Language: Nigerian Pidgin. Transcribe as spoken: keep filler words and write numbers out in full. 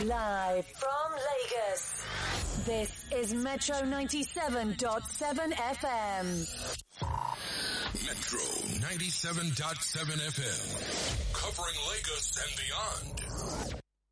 Live from Lagos, this is Metro ninety-seven point seven F M. Metro ninety-seven point seven F M. Covering Lagos and beyond.